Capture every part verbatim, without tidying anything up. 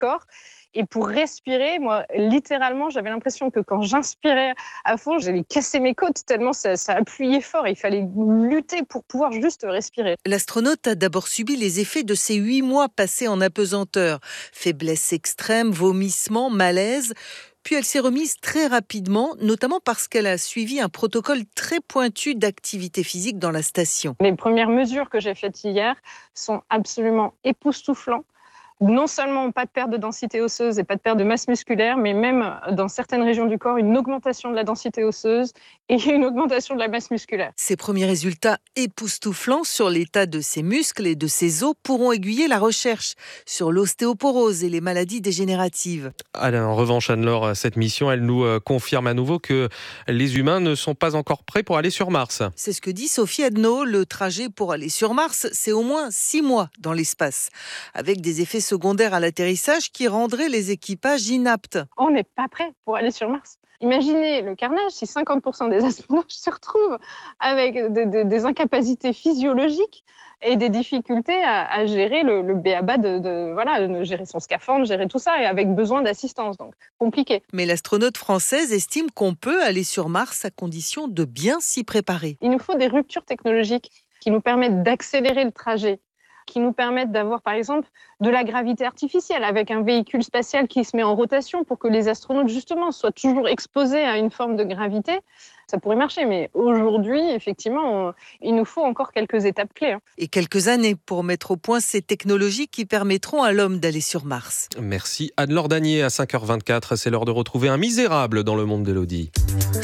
corps. Et pour respirer, moi, littéralement, j'avais l'impression que quand j'inspirais à fond, j'allais casser mes côtes tellement ça, ça appuyait fort. Il fallait lutter pour pouvoir juste respirer. L'astronaute a d'abord subi les effets de ces huit mois passés en apesanteur. Faiblesse extrême, vomissements, malaise. Puis elle s'est remise très rapidement, notamment parce qu'elle a suivi un protocole très pointu d'activité physique dans la station. Les premières mesures que j'ai faites hier sont absolument époustouflantes. Non seulement pas de perte de densité osseuse et pas de perte de masse musculaire, mais même dans certaines régions du corps, une augmentation de la densité osseuse et une augmentation de la masse musculaire. Ces premiers résultats époustouflants sur l'état de ses muscles et de ses os pourront aiguiller la recherche sur l'ostéoporose et les maladies dégénératives. En revanche, Anne-Laure, cette mission, elle nous confirme à nouveau que les humains ne sont pas encore prêts pour aller sur Mars. C'est ce que dit Sophie Adno. Le trajet pour aller sur Mars, c'est au moins six mois dans l'espace, avec des effets secondaires à l'atterrissage qui rendraient les équipages inaptes. On n'est pas prêt pour aller sur Mars. Imaginez le carnage si cinquante pour cent des astronautes se retrouvent avec des, des, des incapacités physiologiques et des difficultés à, à gérer le, le b.a.-ba de, de, voilà, de gérer son scaphandre, gérer tout ça et avec besoin d'assistance. Donc, compliqué. Mais l'astronaute française estime qu'on peut aller sur Mars à condition de bien s'y préparer. Il nous faut des ruptures technologiques qui nous permettent d'accélérer le trajet, qui nous permettent d'avoir, par exemple, de la gravité artificielle avec un véhicule spatial qui se met en rotation pour que les astronautes, justement, soient toujours exposés à une forme de gravité. Ça pourrait marcher, mais aujourd'hui, effectivement, on, il nous faut encore quelques étapes clés. Hein. Et quelques années pour mettre au point ces technologies qui permettront à l'homme d'aller sur Mars. Merci Anne-Laure Danier à cinq heures vingt-quatre. C'est l'heure de retrouver un misérable dans le monde d'Élodie.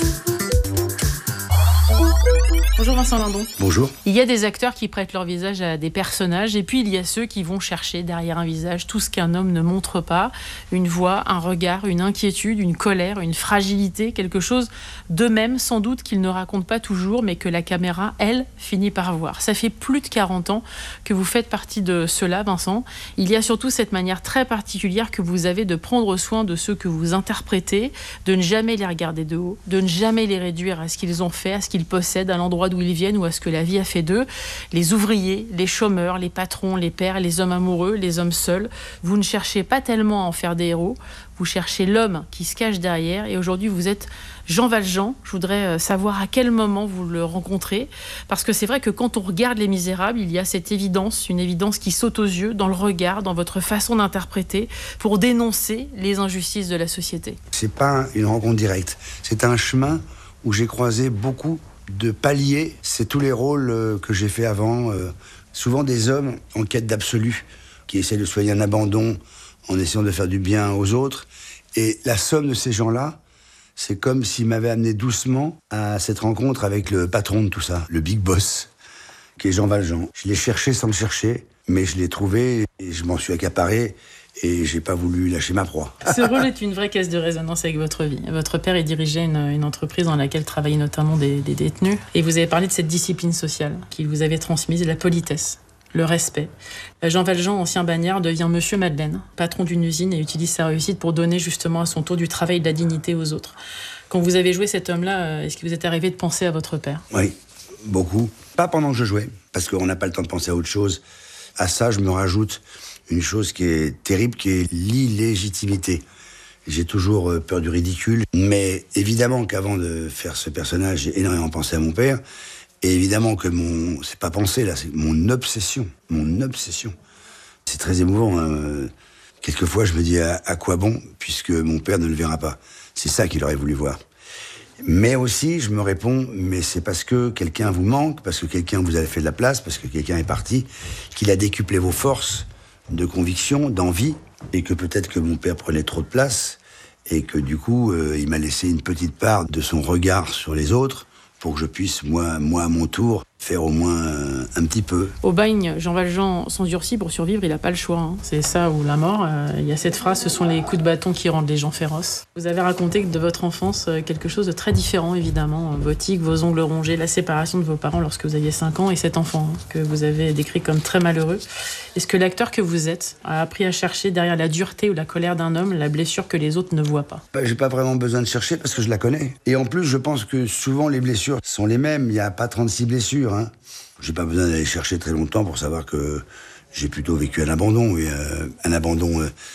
Bonjour Vincent Lindon. Bonjour. Il y a des acteurs qui prêtent leur visage à des personnages et puis il y a ceux qui vont chercher derrière un visage tout ce qu'un homme ne montre pas, une voix, un regard, une inquiétude, une colère, une fragilité, quelque chose d'eux-mêmes sans doute qu'ils ne racontent pas toujours mais que la caméra, elle, finit par voir. Ça fait plus de quarante ans que vous faites partie de cela, Vincent. Il y a surtout cette manière très particulière que vous avez de prendre soin de ceux que vous interprétez, de ne jamais les regarder de haut, de ne jamais les réduire à ce qu'ils ont fait, à ce qu'ils possèdent, à l'endroit d'où ils viennent ou à ce que la vie a fait d'eux. Les ouvriers, les chômeurs, les patrons, les pères, les hommes amoureux, les hommes seuls. Vous ne cherchez pas tellement à en faire des héros, vous cherchez l'homme qui se cache derrière et aujourd'hui vous êtes Jean Valjean. Je voudrais savoir à quel moment vous le rencontrez parce que c'est vrai que quand on regarde Les Misérables, il y a cette évidence, une évidence qui saute aux yeux dans le regard, dans votre façon d'interpréter pour dénoncer les injustices de la société. C'est pas une rencontre directe, c'est un chemin où j'ai croisé beaucoup de paliers. C'est tous les rôles que j'ai fait avant, euh, souvent des hommes en quête d'absolu, qui essaient de soigner un abandon en essayant de faire du bien aux autres. Et la somme de ces gens-là, c'est comme s'ils m'avaient amené doucement à cette rencontre avec le patron de tout ça, le big boss, qui est Jean Valjean. Je l'ai cherché sans le chercher, mais je l'ai trouvé et je m'en suis accaparé. Et j'ai pas voulu lâcher ma proie. Ce rôle est une vraie caisse de résonance avec votre vie. Votre père, il dirigeait une, une entreprise dans laquelle travaillaient notamment des, des détenus. Et vous avez parlé de cette discipline sociale qu'il vous avait transmise, la politesse, le respect. Jean Valjean, ancien bagnard, devient Monsieur Madeleine, patron d'une usine et utilise sa réussite pour donner justement à son tour du travail et de la dignité aux autres. Quand vous avez joué cet homme-là, est-ce qu'il vous est arrivé de penser à votre père ? Oui, beaucoup. Pas pendant que je jouais, parce qu'on n'a pas le temps de penser à autre chose. À ça, je me rajoute une chose qui est terrible, qui est l'illégitimité. J'ai toujours peur du ridicule, mais évidemment qu'avant de faire ce personnage, j'ai énormément pensé à mon père, et évidemment que mon... c'est pas penser, là, c'est mon obsession, mon obsession. C'est très émouvant, hein. Quelquefois, je me dis à, à quoi bon, puisque mon père ne le verra pas. C'est ça qu'il aurait voulu voir. Mais aussi, je me réponds, mais c'est parce que quelqu'un vous manque, parce que quelqu'un vous a fait de la place, parce que quelqu'un est parti, qu'il a décuplé vos forces de conviction, d'envie, et que peut-être que mon père prenait trop de place, et que du coup, euh, il m'a laissé une petite part de son regard sur les autres, pour que je puisse, moi, moi à mon tour, faire au moins euh, un petit peu. Au bagne, Jean Valjean s'endurcit pour survivre, il n'a pas le choix. Hein. C'est ça ou la mort. Euh, il y a cette phrase, ce sont les coups de bâton qui rendent les gens féroces. Vous avez raconté de votre enfance euh, quelque chose de très différent, évidemment. Vos tics, vos ongles rongés, la séparation de vos parents lorsque vous aviez cinq ans et cet enfant hein, que vous avez décrit comme très malheureux. Est-ce que l'acteur que vous êtes a appris à chercher derrière la dureté ou la colère d'un homme la blessure que les autres ne voient pas ? Bah, j'ai pas vraiment besoin de chercher parce que je la connais. Et en plus, je pense que souvent les blessures sont les mêmes. Il n'y a pas trente-six blessures, hein. J'ai pas besoin d'aller chercher très longtemps pour savoir que j'ai plutôt vécu un abandon, et euh, un abandon euh,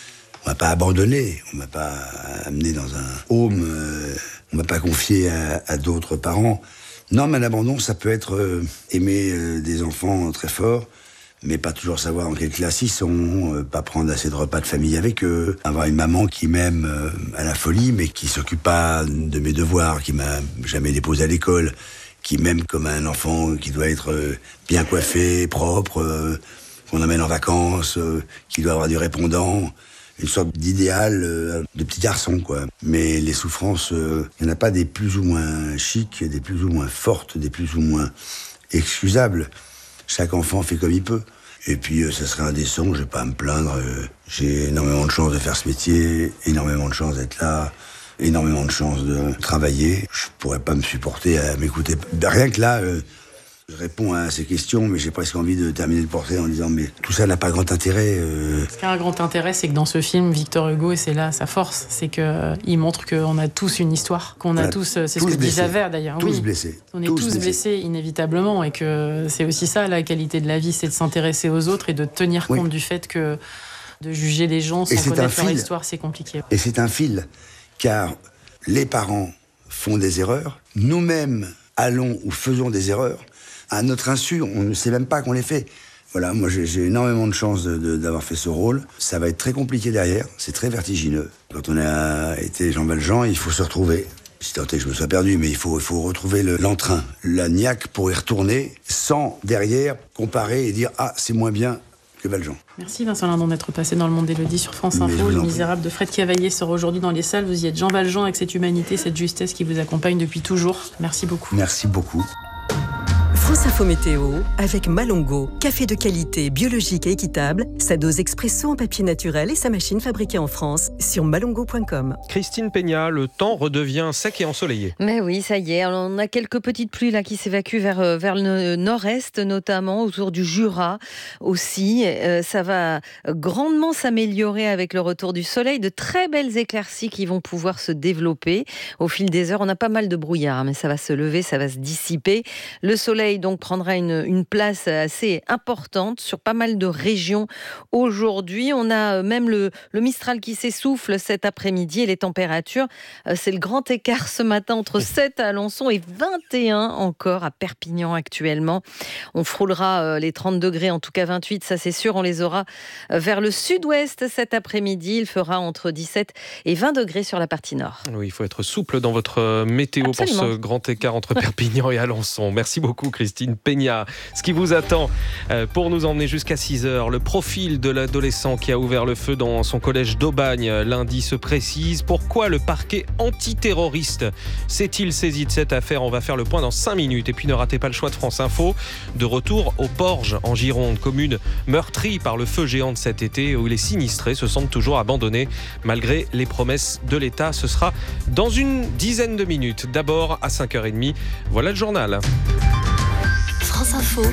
On m'a pas abandonné, on m'a pas amené dans un home, euh, on m'a pas confié à, à d'autres parents. Non, mais l'abandon, ça peut être euh, aimer euh, des enfants très forts, mais pas toujours savoir en quelle classe ils sont, euh, pas prendre assez de repas de famille avec eux, avoir une maman qui m'aime euh, à la folie, mais qui s'occupe pas de mes devoirs, qui m'a jamais déposé à l'école, qui m'aime comme un enfant qui doit être euh, bien coiffé, propre, euh, qu'on emmène en vacances, euh, qui doit avoir du répondant. Une sorte d'idéal euh, de petit garçon, quoi. Mais les souffrances, il euh, n'y en a pas des plus ou moins chics, des plus ou moins fortes, des plus ou moins excusables. Chaque enfant fait comme il peut. Et puis, euh, ça serait indécent, je vais pas à me plaindre. Euh, j'ai énormément de chance de faire ce métier, énormément de chance d'être là, énormément de chance de travailler. Je pourrais pas me supporter à m'écouter. Rien que là... Euh, Je réponds à ces questions, mais j'ai presque envie de terminer le portrait en disant mais tout ça n'a pas grand intérêt. Euh... Ce qui a un grand intérêt, c'est que dans ce film, Victor Hugo, et c'est là sa force, c'est qu'il montre qu'on a tous une histoire, qu'on a, a tous, c'est ce que dit Javert d'ailleurs. Tous oui. blessés. On est tous, tous blessés. blessés inévitablement, et que c'est aussi ça la qualité de la vie, c'est de s'intéresser aux autres et de tenir oui. compte du fait que de juger les gens sans connaître leur histoire, c'est compliqué. Et c'est un fil, car les parents font des erreurs, nous-mêmes allons ou faisons des erreurs. À notre insu, on ne sait même pas qu'on les fait. Voilà, moi j'ai, j'ai énormément de chance de, de, d'avoir fait ce rôle. Ça va être très compliqué derrière, c'est très vertigineux. Quand on a été Jean Valjean, il faut se retrouver. Si tant est que je me sois perdu, mais il faut, il faut retrouver le, l'entrain, la niaque pour y retourner, sans derrière comparer et dire « Ah, c'est moins bien que Valjean ». Merci Vincent Lindon d'être passé dans Le Monde d'Élodie sur France Info. Les Misérables de Fred Cavaillé sort aujourd'hui dans les salles. Vous y êtes Jean Valjean avec cette humanité, cette justesse qui vous accompagne depuis toujours. Merci beaucoup. Merci beaucoup. France Info Météo avec Malongo, café de qualité, biologique et équitable, sa dose expresso en papier naturel et sa machine fabriquée en France sur malongo point com. Christine Peña, le temps redevient sec et ensoleillé. Mais oui, ça y est, alors on a quelques petites pluies là qui s'évacuent vers, vers le nord-est, notamment autour du Jura aussi. Euh, ça va grandement s'améliorer avec le retour du soleil, de très belles éclaircies qui vont pouvoir se développer au fil des heures. On a pas mal de brouillard, mais ça va se lever, ça va se dissiper. Le soleil donc prendra une, une place assez importante sur pas mal de régions aujourd'hui. On a même le, le Mistral qui s'essouffle cet après-midi et les températures, c'est le grand écart ce matin entre sept à Alençon et vingt et un encore à Perpignan actuellement. On frôlera les trente degrés, en tout cas vingt-huit, ça c'est sûr. On les aura vers le sud-ouest cet après-midi. Il fera entre dix-sept et vingt degrés sur la partie nord. Oui, il faut être souple dans votre météo. Absolument. Pour ce grand écart entre Perpignan et Alençon. Merci beaucoup Christine Peña. Ce qui vous attend pour nous emmener jusqu'à six heures, le profil de l'adolescent qui a ouvert le feu dans son collège d'Aubagne lundi se précise. Pourquoi le parquet antiterroriste s'est-il saisi de cette affaire? On va faire le point dans cinq minutes. Et puis ne ratez pas le choix de France Info. De retour au Porge en Gironde, commune meurtrie par le feu géant de cet été où les sinistrés se sentent toujours abandonnés malgré les promesses de l'État. Ce sera dans une dizaine de minutes. D'abord à cinq heures trente. Voilà le journal. France Info.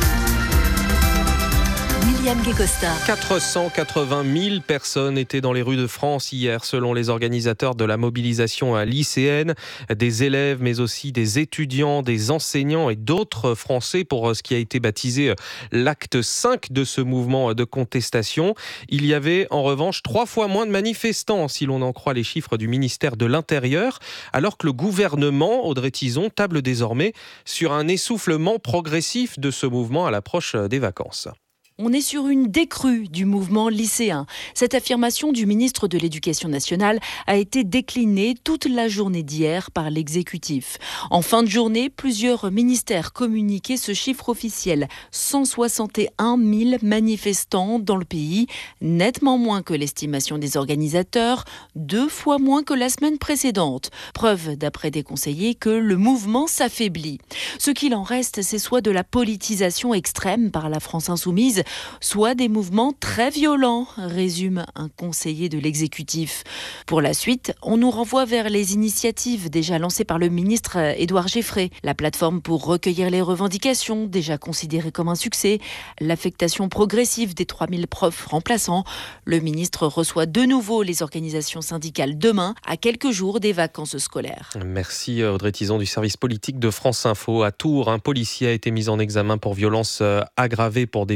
quatre cent quatre-vingt mille personnes étaient dans les rues de France hier, selon les organisateurs de la mobilisation lycéenne. Des élèves, mais aussi des étudiants, des enseignants et d'autres Français pour ce qui a été baptisé l'acte cinq de ce mouvement de contestation. Il y avait en revanche trois fois moins de manifestants, si l'on en croit les chiffres du ministère de l'Intérieur, alors que le gouvernement, Audrey Tizon, table désormais sur un essoufflement progressif de ce mouvement à l'approche des vacances. On est sur une décrue du mouvement lycéen. Cette affirmation du ministre de l'Éducation nationale a été déclinée toute la journée d'hier par l'exécutif. En fin de journée, plusieurs ministères communiquaient ce chiffre officiel. cent soixante et un mille manifestants dans le pays, nettement moins que l'estimation des organisateurs, deux fois moins que la semaine précédente. Preuve, d'après des conseillers, que le mouvement s'affaiblit. Ce qu'il en reste, c'est soit de la politisation extrême par la France insoumise, soit des mouvements très violents, résume un conseiller de l'exécutif. Pour la suite, on nous renvoie vers les initiatives déjà lancées par le ministre Édouard Geffray. La plateforme pour recueillir les revendications, déjà considérée comme un succès. L'affectation progressive des trois mille profs remplaçants. Le ministre reçoit de nouveau les organisations syndicales demain, à quelques jours des vacances scolaires. Merci Audrey Tizon du service politique de France Info. À Tours, un policier a été mis en examen pour violence aggravée pour des faits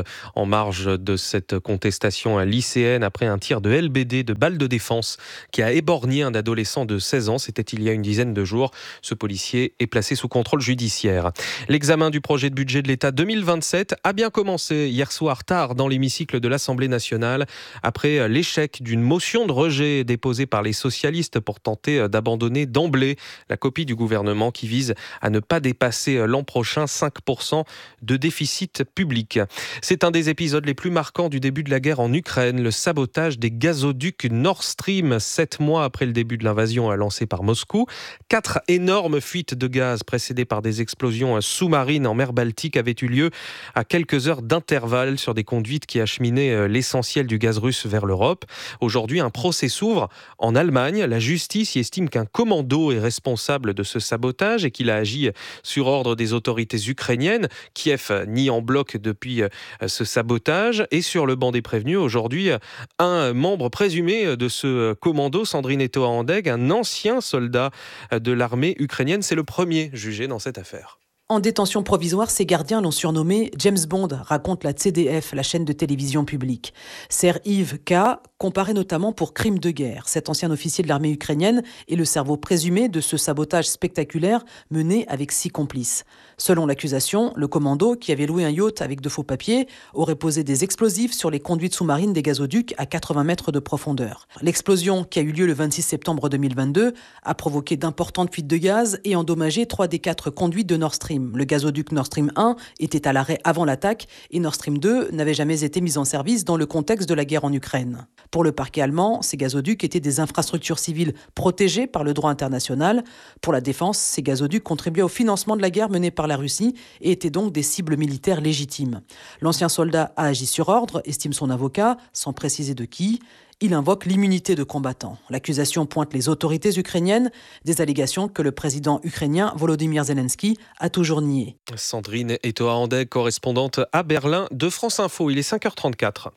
en marge de cette contestation lycéenne après un tir de L B D, de balle de défense, qui a éborgné un adolescent de seize ans. C'était il y a une dizaine de jours. Ce policier est placé sous contrôle judiciaire. L'examen du projet de budget de l'État deux mille vingt-sept a bien commencé hier soir tard dans l'hémicycle de l'Assemblée nationale après l'échec d'une motion de rejet déposée par les socialistes pour tenter d'abandonner d'emblée la copie du gouvernement qui vise à ne pas dépasser l'an prochain cinq pour cent de déficit public. C'est un des épisodes les plus marquants du début de la guerre en Ukraine, le sabotage des gazoducs Nord Stream, sept mois après le début de l'invasion lancée par Moscou. Quatre énormes fuites de gaz précédées par des explosions sous-marines en mer Baltique avaient eu lieu à quelques heures d'intervalle sur des conduites qui acheminaient l'essentiel du gaz russe vers l'Europe. Aujourd'hui, un procès s'ouvre en Allemagne. La justice y estime qu'un commando est responsable de ce sabotage et qu'il a agi sur ordre des autorités ukrainiennes. Kiev nie en bloc depuis ce sabotage. Et sur le banc des prévenus, aujourd'hui, un membre présumé de ce commando, Sandrine Etoa-Andegg, un ancien soldat de l'armée ukrainienne, c'est le premier jugé dans cette affaire. En détention provisoire, ses gardiens l'ont surnommé James Bond, raconte la C D F, la chaîne de télévision publique. Ser Yves K, comparé notamment pour crime de guerre. Cet ancien officier de l'armée ukrainienne est le cerveau présumé de ce sabotage spectaculaire mené avec six complices. Selon l'accusation, le commando, qui avait loué un yacht avec de faux papiers, aurait posé des explosifs sur les conduites sous-marines des gazoducs à quatre-vingts mètres de profondeur. L'explosion, qui a eu lieu le vingt-six septembre deux mille vingt-deux, a provoqué d'importantes fuites de gaz et endommagé trois des quatre conduites de Nord Stream. Le gazoduc Nord Stream un était à l'arrêt avant l'attaque et Nord Stream deux n'avait jamais été mis en service dans le contexte de la guerre en Ukraine. Pour le parquet allemand, ces gazoducs étaient des infrastructures civiles protégées par le droit international. Pour la défense, ces gazoducs contribuaient au financement de la guerre menée par la Russie et étaient donc des cibles militaires légitimes. L'ancien soldat a agi sur ordre, estime son avocat, sans préciser de qui. Il invoque l'immunité de combattant. L'accusation pointe les autorités ukrainiennes, des allégations que le président ukrainien Volodymyr Zelensky a toujours niées. Sandrine Etoa-Andegg, correspondante à Berlin de France Info. Il est cinq heures trente-quatre.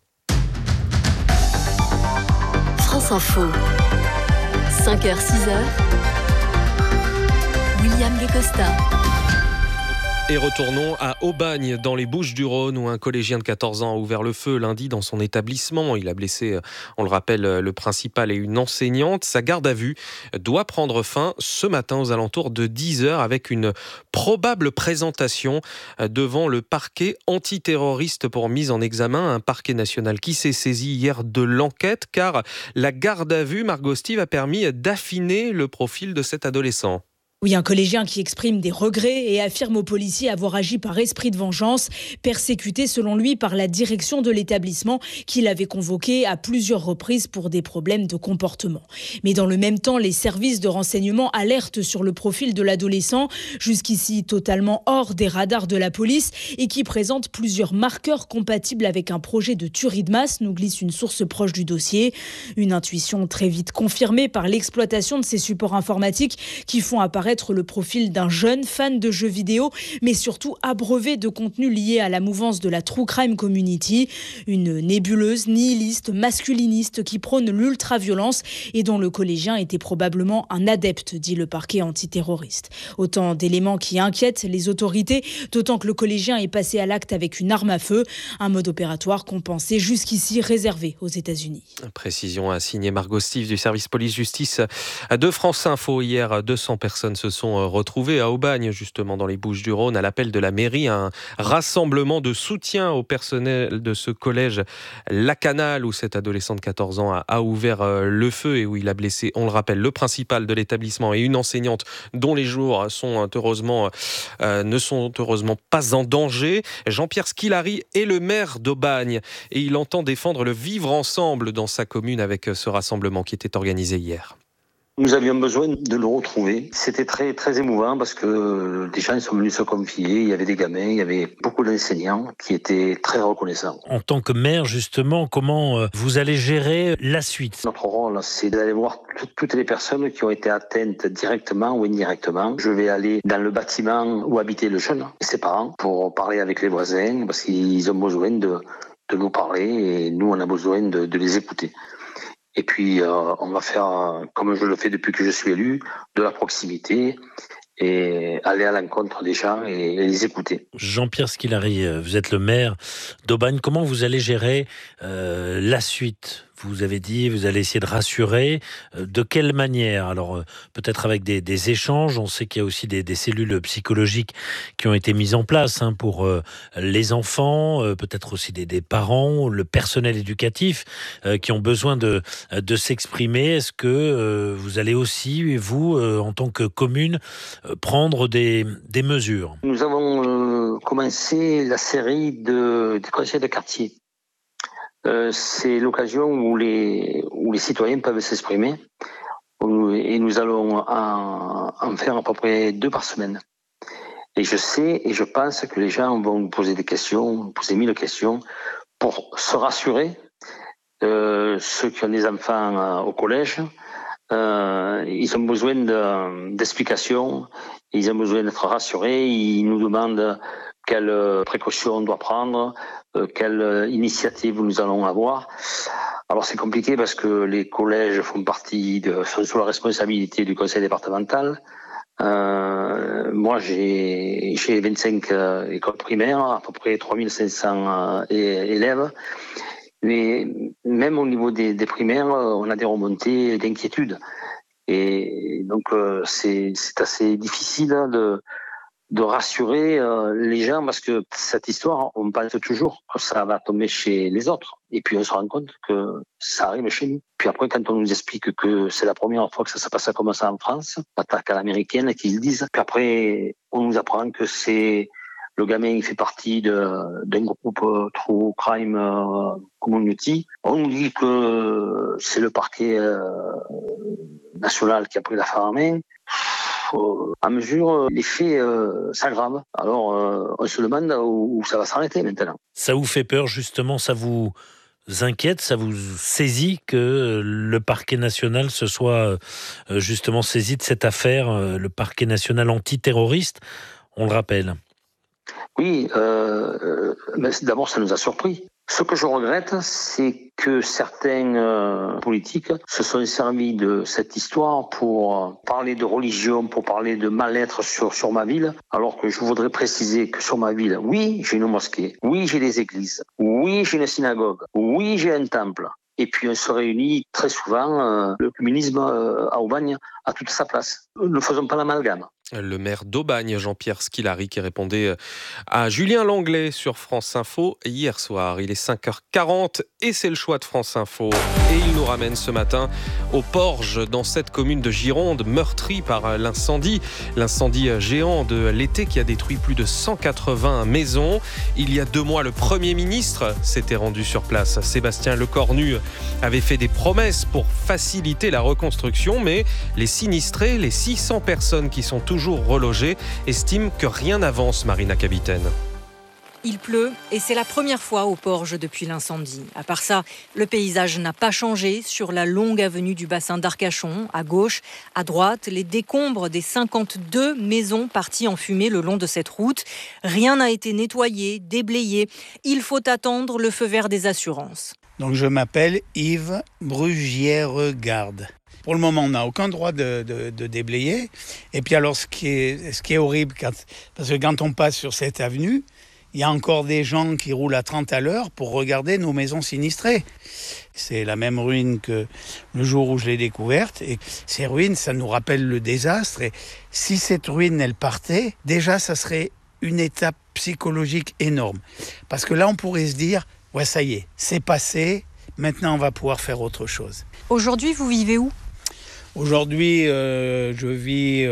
France Info, cinq heures six heures, William Guécosta. Et retournons à Aubagne, dans les Bouches-du-Rhône, où un collégien de quatorze ans a ouvert le feu lundi dans son établissement. Il a blessé, on le rappelle, le principal et une enseignante. Sa garde à vue doit prendre fin ce matin aux alentours de dix heures avec une probable présentation devant le parquet antiterroriste pour mise en examen. Un parquet national qui s'est saisi hier de l'enquête, car la garde à vue, Margot Steve, a permis d'affiner le profil de cet adolescent. Oui, un collégien qui exprime des regrets et affirme aux policiers avoir agi par esprit de vengeance, persécuté selon lui par la direction de l'établissement qui l'avait convoqué à plusieurs reprises pour des problèmes de comportement. Mais dans le même temps, les services de renseignement alertent sur le profil de l'adolescent, jusqu'ici totalement hors des radars de la police et qui présente plusieurs marqueurs compatibles avec un projet de tuerie de masse, nous glisse une source proche du dossier. Une intuition très vite confirmée par l'exploitation de ces supports informatiques qui font apparaître le profil d'un jeune fan de jeux vidéo, mais surtout abreuvé de contenus liés à la mouvance de la True Crime Community, une nébuleuse nihiliste, masculiniste qui prône l'ultra-violence et dont le collégien était probablement un adepte, dit le parquet antiterroriste. Autant d'éléments qui inquiètent les autorités, d'autant que le collégien est passé à l'acte avec une arme à feu, un mode opératoire qu'on pensait jusqu'ici réservé aux États-Unis. Précision à signer Margot Steve du service police-justice de France Info. Hier, deux cents personnes se sont retrouvés à Aubagne, justement dans les Bouches-du-Rhône, à l'appel de la mairie, un rassemblement de soutien au personnel de ce collège La Canale, où cet adolescent de quatorze ans a, a ouvert le feu et où il a blessé, on le rappelle, le principal de l'établissement et une enseignante dont les jours sont heureusement, euh, ne sont heureusement pas en danger. Jean-Pierre Squilari est le maire d'Aubagne et il entend défendre le vivre ensemble dans sa commune avec ce rassemblement qui était organisé hier. Nous avions besoin de le retrouver. C'était très très émouvant parce que des gens sont venus se confier. Il y avait des gamins, il y avait beaucoup d'enseignants qui étaient très reconnaissants. En tant que maire, justement, comment vous allez gérer la suite ? Notre rôle, c'est d'aller voir toutes les personnes qui ont été atteintes directement ou indirectement. Je vais aller dans le bâtiment où habitait le jeune et ses parents pour parler avec les voisins parce qu'ils ont besoin de, de nous parler et nous, on a besoin de, de les écouter. Et puis, euh, on va faire, comme je le fais depuis que je suis élu, de la proximité et aller à l'encontre des gens et, et les écouter. Jean-Pierre Squilary, vous êtes le maire d'Aubagne. Comment vous allez gérer euh, la suite ? Vous avez dit, vous allez essayer de rassurer. De quelle manière ? Alors, euh, peut-être avec des, des échanges. On sait qu'il y a aussi des, des cellules psychologiques qui ont été mises en place hein, pour euh, les enfants, euh, peut-être aussi des, des parents, le personnel éducatif euh, qui ont besoin de, de s'exprimer. Est-ce que euh, vous allez aussi, vous, euh, en tant que commune, euh, prendre des, des mesures ? Nous avons euh, commencé la série de, des conseils de quartier. Euh, c'est l'occasion où les, où les citoyens peuvent s'exprimer et nous allons en, en faire à peu près deux par semaine. Et je sais et je pense que les gens vont nous poser des questions, nous poser mille questions pour se rassurer. Euh, ceux qui ont des enfants euh, au collège, euh, ils ont besoin de, d'explications, ils ont besoin d'être rassurés, ils nous demandent quelles précautions on doit prendre, euh, quelle initiative nous allons avoir. Alors c'est compliqué parce que les collèges font partie de, sont sous la responsabilité du conseil départemental. Euh, moi j'ai, j'ai vingt-cinq euh, écoles primaires, à peu près trois mille cinq cents euh, élèves. Mais même au niveau des, des primaires, on a des remontées d'inquiétude. Et donc euh, c'est, c'est assez difficile de de rassurer euh, les gens parce que cette histoire, on pense toujours que ça va tomber chez les autres. Et puis on se rend compte que ça arrive chez nous. Puis après, quand on nous explique que c'est la première fois que ça se passe comme ça en France, l'attaque à l'américaine, qu'ils le disent. Puis après, on nous apprend que c'est le gamin, il fait partie de, d'un groupe euh, True Crime euh, Community. On nous dit que c'est le parquet euh, national qui a pris l'affaire en main. À mesure, les faits euh, s'aggravent. Alors, euh, on se demande où, où ça va s'arrêter maintenant. Ça vous fait peur, justement, ça vous inquiète, ça vous saisit que le parquet national se soit justement saisi de cette affaire, le parquet national antiterroriste, on le rappelle. Oui, euh, mais d'abord, ça nous a surpris. Ce que je regrette, c'est que certains euh, politiques se sont servis de cette histoire pour parler de religion, pour parler de mal-être sur, sur ma ville, alors que je voudrais préciser que sur ma ville, oui, j'ai une mosquée, oui, j'ai des églises, oui, j'ai une synagogue, oui, j'ai un temple. Et puis on se réunit très souvent, euh, le communisme euh, à Aubagne a toute sa place. Ne faisons pas l'amalgame. Le maire d'Aubagne, Jean-Pierre Squilary, qui répondait à Julien Langlais sur France Info hier soir. Il est cinq heures quarante et c'est le choix de France Info. Et il nous ramène ce matin au Porge, dans cette commune de Gironde, meurtrie par l'incendie. L'incendie géant de l'été qui a détruit plus de cent quatre-vingts maisons. Il y a deux mois, le Premier ministre s'était rendu sur place. Sébastien Lecornu avait fait des promesses pour faciliter la reconstruction, mais les sinistrés, les six cents personnes qui sont toujours relogées, estiment que rien n'avance, Marina Capitaine. Il pleut et c'est la première fois au Porge depuis l'incendie. À part ça, le paysage n'a pas changé sur la longue avenue du bassin d'Arcachon. À gauche, à droite, les décombres des cinquante-deux maisons parties en fumée le long de cette route. Rien n'a été nettoyé, déblayé. Il faut attendre le feu vert des assurances. Donc je m'appelle Yves Brugière-Garde. Pour le moment, on n'a aucun droit de, de, de déblayer. Et puis alors, ce qui est, ce qui est horrible, quand, parce que quand on passe sur cette avenue, il y a encore des gens qui roulent à trente à l'heure pour regarder nos maisons sinistrées. C'est la même ruine que le jour où je l'ai découverte. Et ces ruines, ça nous rappelle le désastre. Et si cette ruine, elle partait, déjà, ça serait une étape psychologique énorme. Parce que là, on pourrait se dire, ouais, ça y est, c'est passé, maintenant on va pouvoir faire autre chose. Aujourd'hui, vous vivez où ? Aujourd'hui, euh, je vis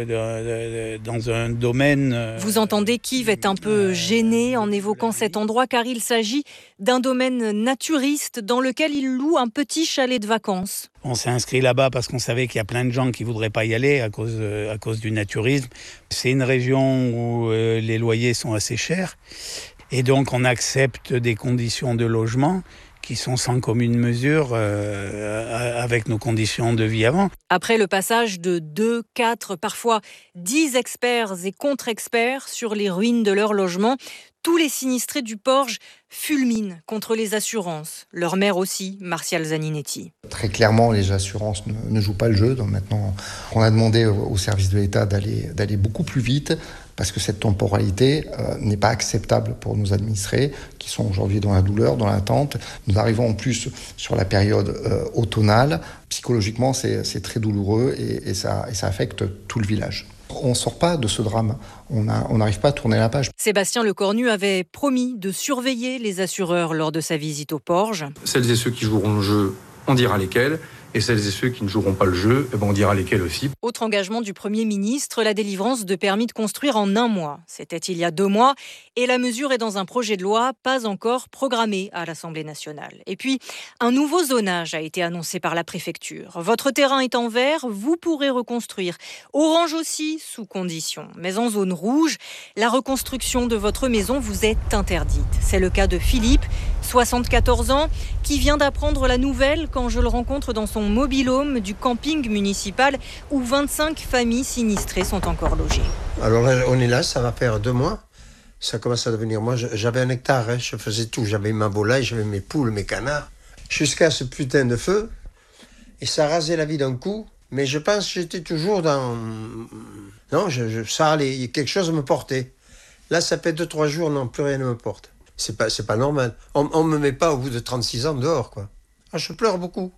euh, dans un domaine... Euh, Vous entendez qu'Yves est un peu gêné en évoquant cet endroit car il s'agit d'un domaine naturiste dans lequel il loue un petit chalet de vacances. On s'est inscrit là-bas parce qu'on savait qu'il y a plein de gens qui ne voudraient pas y aller à cause, euh, à cause du naturisme. C'est une région où euh, les loyers sont assez chers et donc on accepte des conditions de logement qui sont sans commune mesure euh, avec nos conditions de vie avant. Après le passage de deux, quatre, parfois dix experts et contre-experts sur les ruines de leur logement, tous les sinistrés du Porge fulminent contre les assurances. Leur maire aussi, Martial Zaninetti. Très clairement, les assurances ne, ne jouent pas le jeu. Donc maintenant, on a demandé au, au service de l'État d'aller, d'aller beaucoup plus vite parce que cette temporalité euh, n'est pas acceptable pour nos administrés qui sont aujourd'hui dans la douleur, dans l'attente. Nous arrivons en plus sur la période euh, automnale. Psychologiquement, c'est, c'est très douloureux et, et, ça, et ça affecte tout le village. On ne sort pas de ce drame, on n'arrive pas à tourner la page. Sébastien Lecornu avait promis de surveiller les assureurs lors de sa visite au Porge. Celles et ceux qui joueront le jeu, on dira lesquels. Et celles et ceux qui ne joueront pas le jeu, eh ben on dira lesquels aussi. Autre engagement du Premier ministre, la délivrance de permis de construire en un mois. C'était il y a deux mois et la mesure est dans un projet de loi pas encore programmé à l'Assemblée nationale. Et puis, un nouveau zonage a été annoncé par la préfecture. Votre terrain est en vert, vous pourrez reconstruire. Orange aussi, sous condition. Mais en zone rouge, la reconstruction de votre maison vous est interdite. C'est le cas de Philippe, soixante-quatorze ans, qui vient d'apprendre la nouvelle quand je le rencontre dans son mobil-home du camping municipal où vingt-cinq familles sinistrées sont encore logées. Alors là, on est là, ça va faire deux mois. Ça commence à devenir... Moi, j'avais un hectare, hein, je faisais tout. J'avais ma volaille, j'avais mes poules, mes canards. Jusqu'à ce putain de feu. Et ça rasait la vie d'un coup. Mais je pense que j'étais toujours dans... Non, je, je, ça allait, quelque chose me portait. Là, ça fait deux, trois jours, non, plus rien ne me porte. C'est pas, c'est pas normal. On ne me met pas au bout de trente-six ans dehors, quoi. Ah, je pleure beaucoup.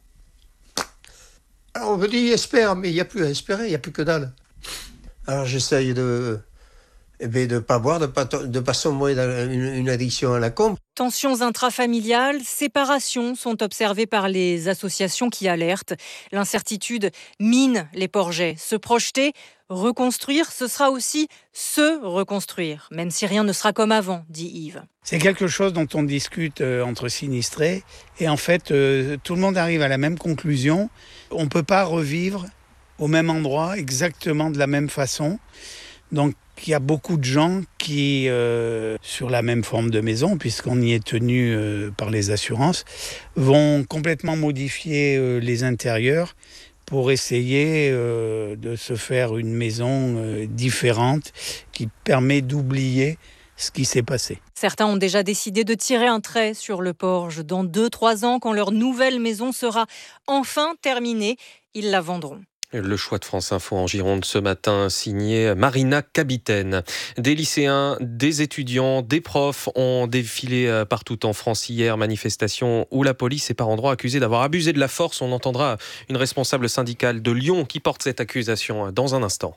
Alors on me dit espère, mais il n'y a plus à espérer, il n'y a plus que dalle. Alors j'essaye de eh bien, de ne pas boire, de ne pas, de pas sombrer dans une, une addiction à la con. Tensions intrafamiliales, séparations sont observées par les associations qui alertent. L'incertitude mine les Porgais. Se projeter, reconstruire, ce sera aussi se reconstruire, même si rien ne sera comme avant, dit Yves. C'est quelque chose dont on discute euh, entre sinistrés et en fait euh, tout le monde arrive à la même conclusion. On ne peut pas revivre au même endroit exactement de la même façon. Donc il y a beaucoup de gens qui, euh, sur la même forme de maison, puisqu'on y est tenu euh, par les assurances, vont complètement modifier euh, les intérieurs pour essayer euh, de se faire une maison euh, différente qui permet d'oublier ce qui s'est passé. Certains ont déjà décidé de tirer un trait sur le Porge. Dans deux, trois ans, quand leur nouvelle maison sera enfin terminée, ils la vendront. Le choix de France Info en Gironde ce matin, signé Marina Capitaine. Des lycéens, des étudiants, des profs ont défilé partout en France hier. Manifestation où la police est par endroits accusée d'avoir abusé de la force. On entendra une responsable syndicale de Lyon qui porte cette accusation dans un instant.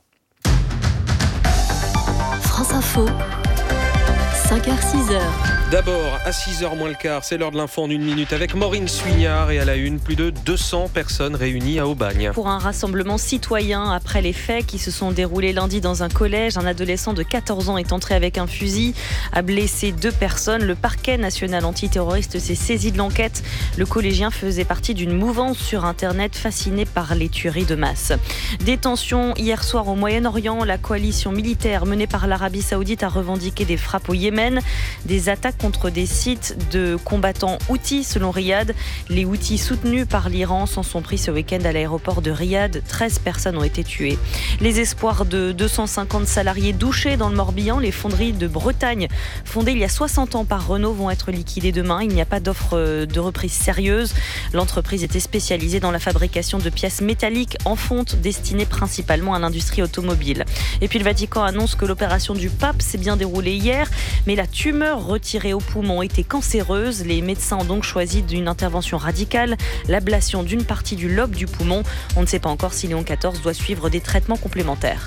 France Info, cinq heures six heures. D'abord, à six heures moins le quart, c'est l'heure de l'info en une minute avec Maureen Suignard et à la une, plus de deux cents personnes réunies à Aubagne. Pour un rassemblement citoyen après les faits qui se sont déroulés lundi dans un collège, un adolescent de quatorze ans est entré avec un fusil, a blessé deux personnes. Le parquet national antiterroriste s'est saisi de l'enquête. Le collégien faisait partie d'une mouvance sur Internet fascinée par les tueries de masse. Détention hier soir au Moyen-Orient, la coalition militaire menée par l'Arabie Saoudite a revendiqué des frappes au Yémen, des attaques contre des sites de combattants Houthis selon Riyad. Les Houthis soutenus par l'Iran s'en sont pris ce week-end à l'aéroport de Riyad. treize personnes ont été tuées. Les espoirs de deux cent cinquante salariés douchés dans le Morbihan, les fonderies de Bretagne, fondées il y a soixante ans par Renault, vont être liquidées demain. Il n'y a pas d'offre de reprise sérieuse. L'entreprise était spécialisée dans la fabrication de pièces métalliques en fonte destinées principalement à l'industrie automobile. Et puis le Vatican annonce que l'opération du pape s'est bien déroulée hier, mais la tumeur retirée au poumon était cancéreuse. Les médecins ont donc choisi d'une intervention radicale, l'ablation d'une partie du lobe du poumon. On ne sait pas encore si Léon quatorze doit suivre des traitements complémentaires.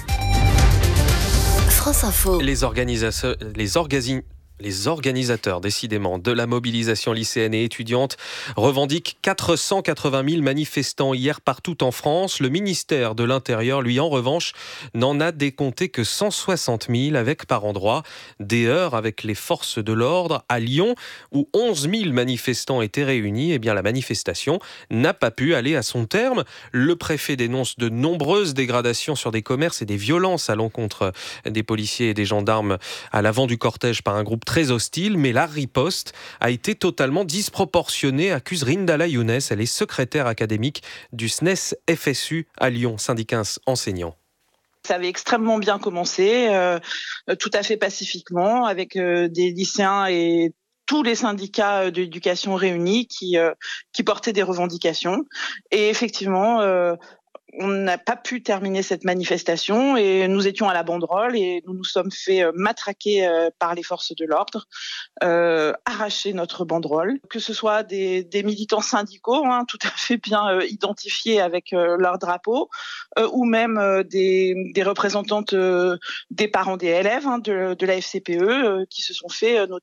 France Info. Les organisateurs, les orgasines. Les organisateurs, décidément, de la mobilisation lycéenne et étudiante revendiquent quatre cent quatre-vingt mille manifestants hier partout en France. Le ministère de l'Intérieur, lui, en revanche, n'en a décompté que cent soixante mille avec par endroits des heurts avec les forces de l'ordre. À Lyon, où onze mille manifestants étaient réunis, eh bien, la manifestation n'a pas pu aller à son terme. Le préfet dénonce de nombreuses dégradations sur des commerces et des violences à l'encontre des policiers et des gendarmes à l'avant du cortège par un groupe très hostile, mais la riposte a été totalement disproportionnée, accuse Rindala Younes. Elle est secrétaire académique du S N E S F S U à Lyon, syndicat enseignant. Ça avait extrêmement bien commencé, euh, tout à fait pacifiquement, avec euh, des lycéens et tous les syndicats d'éducation réunis qui, euh, qui portaient des revendications. Et effectivement, euh, on n'a pas pu terminer cette manifestation et nous étions à la banderole et nous nous sommes fait matraquer par les forces de l'ordre, euh, arracher notre banderole, que ce soit des, des militants syndicaux, hein, tout à fait bien euh, identifiés avec euh, leur drapeau, euh, ou même euh, des, des représentantes euh, des parents des élèves hein, de, de la F C P E euh, qui se sont fait euh,